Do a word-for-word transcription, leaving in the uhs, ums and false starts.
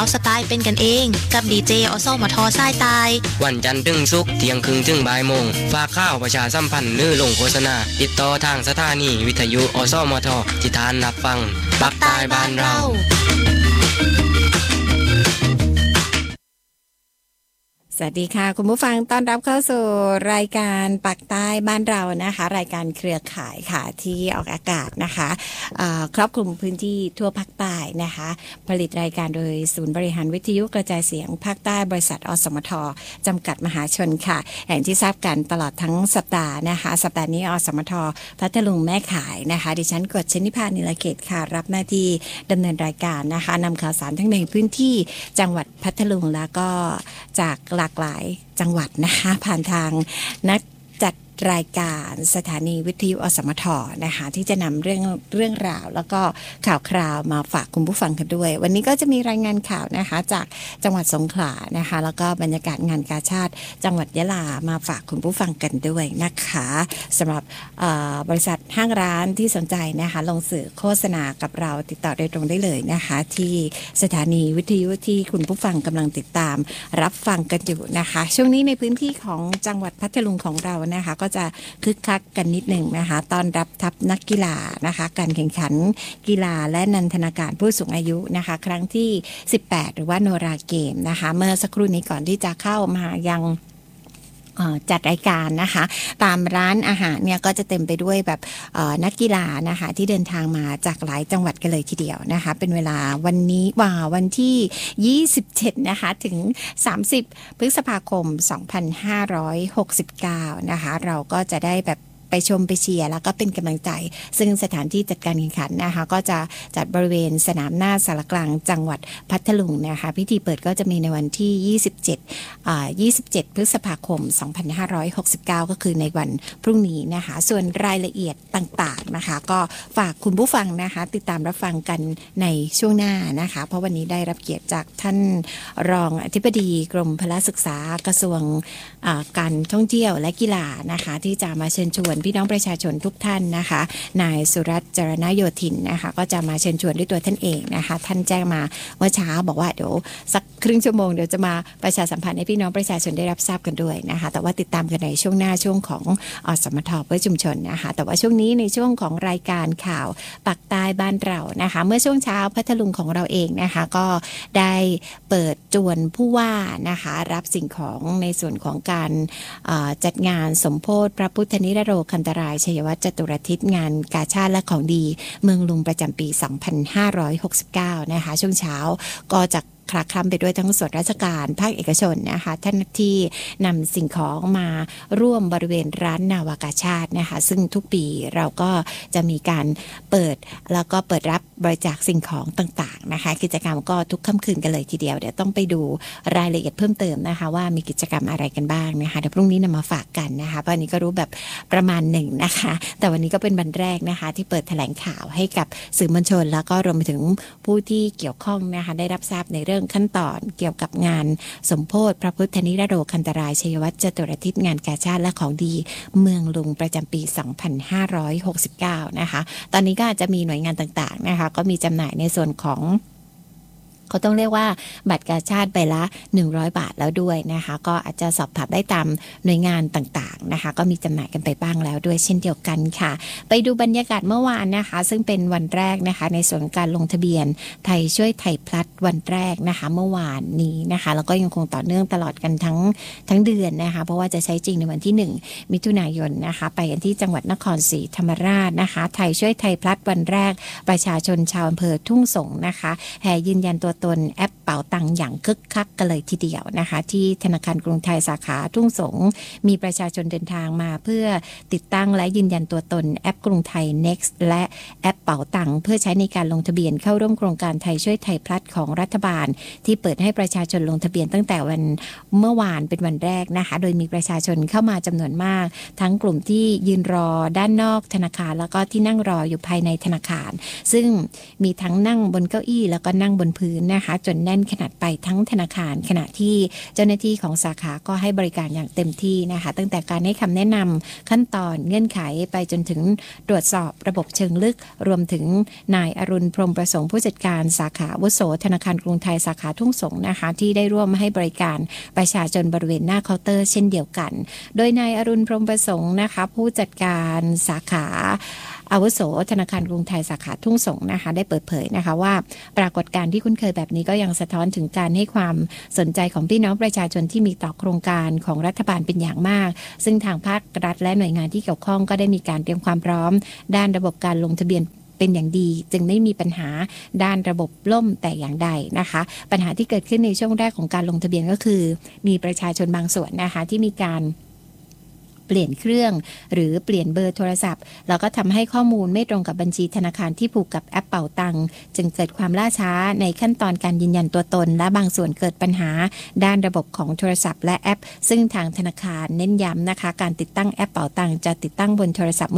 าวสไตล์เป็นกันเองกับดีเจอสมทสายตายวันจันทร์ถึงศุกร์เที่ยงครึ่งถึงบ่ายโมงฝากข่าวประชาสัมพันธ์หรือลงโฆษณาติดต่อทางสถานีวิทยุอสมทที่ทานรับฟังปักใต้บ้านเราสวัสดีค่ะคุณผู้ฟังต้อนรับเข้าสู่รายการปักใต้บ้านเรานะคะรายการเครือข่ายค่ะที่ออกอากาศนะคะครอบคลุมพื้นที่ทั่วภาคใต้นะคะผลิตรายการโดยศูนย์บริหารวิทยุกระจายเสียงภาคใต้บริษัทอสมทจำกัดมหาชนค่ะอย่างที่ทราบกันตลอดทั้งสัปดาห์นะคะสัปดาห์นี้อสมทพัทลุงแม่ข่ายนะคะดิฉันกฤษณิพานิลเกตค่ะรับหน้าที่ดำเนินรายการนะคะนำข่าวสารทั้งในพื้นที่จังหวัดพัทลุงแล้วก็จากหลากหลายจังหวัดนะคะผ่านทางนักจัดรายการสถานีวิทยุอสมทนะคะที่จะนำเรื่องเรื่องราวแล้วก็ข่าวคราวมาฝากคุณผู้ฟังกันด้วยวันนี้ก็จะมีรายงานข่าวนะคะจากจังหวัดสงขลานะคะแล้วก็บรรยากาศงานกาชาดจังหวัดยะลามาฝากคุณผู้ฟังกันด้วยนะคะสำหรับบริษัทห้างร้านที่สนใจนะคะลงสื่อโฆษณากับเราติดต่อโดยตรงได้เลยนะคะที่สถานีวิทยุที่คุณผู้ฟังกำลังติดตามรับฟังกันอยู่นะคะช่วงนี้ในพื้นที่ของจังหวัดพัทลุงของเรานะคะก็จะคึกคักกันนิดหนึ่งนะคะต้อนรับทัพนักกีฬานะคะการแข่งขันกีฬาและนันทนาการผู้สูงอายุนะคะครั้งที่สิบแปดหรือว่าโนราเกมนะคะเมื่อสักครู่นี้ก่อนที่จะเข้ามายังจัดรายการนะคะตามร้านอาหารเนี่ยก็จะเต็มไปด้วยแบบนักกีฬานะคะที่เดินทางมาจากหลายจังหวัดกันเลยทีเดียวนะคะเป็นเวลาวันนี้ว่าวันที่ยี่สิบเจ็ดนะคะถึงสามสิบพฤษภาคมสองพันห้าร้อยหกสิบเก้านะคะเราก็จะได้แบบไปชมไปเชียร์แล้วก็เป็นกำลังใจซึ่งสถานที่จัดการแข่งขันนะคะก็จะจัดบริเวณสนามหน้าสารกลางจังหวัดพัทลุงนะคะพิธีเปิดก็จะมีในวันที่ยี่สิบเจ็ดอ่ายี่สิบเจ็ดพฤษภาคมสองพันห้าร้อยหกสิบเก้าก็คือในวันพรุ่งนี้นะคะส่วนรายละเอียดต่างๆนะคะก็ฝากคุณผู้ฟังนะคะติดตามรับฟังกันในช่วงหน้านะคะเพราะวันนี้ได้รับเกียรติจากท่านรองอธิบดีกรมพละศึกษากระทรวงการท่องเที่ยวและกีฬานะคะที่จะมาเชิญชวนพี่น้องประชาชนทุกท่านนะคะนายสุรัตน์จรณโยธินนะคะก็จะมาเชิญชวนด้วยตัวท่านเองนะคะท่านแจ้งมาเมื่อเช้าบอกว่าเดี๋ยวสักครึ่งชั่วโมงเดี๋ยวจะมาประชาสัมพันธ์ให้พี่น้องประชาชนได้รับทราบกันด้วยนะคะแต่ว่าติดตามกันในช่วงหน้าช่วงของอสมทเพื่อชุมชนนะคะแต่ว่าช่วงนี้ในช่วงของรายการข่าวปักใต้บ้านเรานะคะเมื่อช่วงเช้าพัทลุงของเราเองนะคะก็ได้เปิดจวนผู้ว่านะคะรับสิ่งของในส่วนของการจัดงานสมโภชพระพุทธนิรโรคันตรายชัยวัฒน์จตุรทิศงานกาชาดและของดีเมืองลุงประจำปีสองพันห้าร้อยหกสิบเก้านะคะช่วงเช้าก็จะคลาคล่ำไปด้วยทั้งส่วนราชการภาคเอกชนนะคะท่านที่นำสิ่งของมาร่วมบริเวณร้านนาวากาชาดนะคะซึ่งทุกปีเราก็จะมีการเปิดแล้วก็เปิดรับบริจาคสิ่งของต่างๆนะคะกิจกรรมก็ทุกค่ำคืนกันเลยทีเดียวเดี๋ยวต้องไปดูรายละเอียดเพิ่มเติมนะคะว่ามีกิจกรรมอะไรกันบ้างนะคะเดี๋ยวพรุ่งนี้นำมาฝากกันนะคะวันนี้ก็รู้แบบประมาณหนึ่งนะคะแต่วันนี้ก็เป็นวันแรกนะคะที่เปิดแถลงข่าวให้กับสื่อมวลชนแล้วก็รวมไปถึงผู้ที่เกี่ยวข้องนะคะได้รับทราบในเรื่องขั้นตอนเกี่ยวกับงานสมโภชพระพุทธนิรโรคันตรายชัยวัฒน์จตุรทิศงานกาชาดและของดีเมืองลุงประจำปีสองพันห้าร้อยหกสิบเก้านะคะตอนนี้ก็อาจจะมีหน่วยงานต่างๆนะคะก็มีจำหน่ายในส่วนของเขาต้องเรียกว่าบัตรกาชาดใบละหนึ่งร้อยบาทแล้วด้วยนะคะก็อาจจะสอบถามได้ตามหน่วยงานต่างๆนะคะก็มีจำหน่ายกันไปบ้างแล้วด้วยเช่นเดียวกันค่ะไปดูบรรยากาศเมื่อวานนะคะซึ่งเป็นวันแรกนะคะในส่วนการลงทะเบียนไทยช่วยไทยพลัดวันแรกนะคะเมื่อวานนี้นะคะแล้วก็ยังคงต่อเนื่องตลอดกันทั้งทั้งเดือนนะคะเพราะว่าจะใช้จริงในวันที่หนึ่งมิถุนายนนะคะไปกันที่จังหวัดนครศรีธรรมราชนะคะไทยช่วยไทยพลัดวันแรกประชาชนชาวอำเภอทุ่งสงนะคะแห่ยืนยันตัวตนแอปเป๋าตังค์อย่างคึกคักกันเลยทีเดียวนะคะที่ธนาคารกรุงไทยสาขาทุ่งสงมีประชาชนเดินทางมาเพื่อติดตั้งและยืนยันตัวตนแอปกรุงไทย Next และแอปเป๋าตังค์เพื่อใช้ในการลงทะเบียนเข้าร่วมโครงการไทยช่วยไทยพลัดของรัฐบาลที่เปิดให้ประชาชนลงทะเบียนตั้งแต่วันเมื่อวานเป็นวันแรกนะคะโดยมีประชาชนเข้ามาจำนวนมากทั้งกลุ่มที่ยืนรอด้านนอกธนาคารแล้วก็ที่นั่งรออยู่ภายในธนาคารซึ่งมีทั้งนั่งบนเก้าอี้แล้วก็นั่งบนพื้นนะคะจนแน่นน่นขนาดไปทั้งธนาคารขณะที่เจ้าหน้าที่ของสาขาก็ให้บริการอย่างเต็มที่นะคะตั้งแต่การให้คำแนะนำขั้นตอนเงื่อนไขไปจนถึงตรวจสอบระบบเชิงลึกรวมถึงนายอรุณพรหมประสงค์ผู้จัดการสาขาอาวุโสธนาคารกรุงไทยสาขาทุ่งสงนะคะที่ได้ร่วมให้บริการประชาชนบริเวณหน้าเคาน์เตอร์เช่นเดียวกันโดยนายอรุณพรหมประสงค์นะคะผู้จัดการสาขาอาวุโสธนาคารกรุงไทยสาขาทุ่งสงนะคะได้เปิดเผยนะคะว่าปรากฏการณ์ที่คุ้นเคยแบบนี้ก็ยังสะท้อนถึงการให้ความสนใจของพี่น้องประชาชนที่มีต่อโครงการของรัฐบาลเป็นอย่างมากซึ่งทางภาครัฐและหน่วยงานที่เกี่ยวข้องก็ได้มีการเตรียมความพร้อมด้านระบบการลงทะเบียนเป็นอย่างดีจึงไม่มีปัญหาด้านระบบล่มแต่อย่างใดนะคะปัญหาที่เกิดขึ้นในช่วงแรกของการลงทะเบียนก็คือมีประชาชนบางส่วนนะคะที่มีการเปลี่ยนเครื่องหรือเปลี่ยนเบอร์โทรศัพท์แล้วก็ทำให้ข้อมูลไม่ตรงกับบัญชีธนาคารที่ผูกกับแอปเป๋าตังจึงเกิดความล่าช้าในขั้นตอนการยืนยันตัวตนและบางส่วนเกิดปัญหาด้านระบบของโทรศัพท์และแอปซึ่งทางธนาคารเน้นย้ำนะคะการติดตั้งแอปเป๋าตังจะติดตั้งบนโทรศัพท์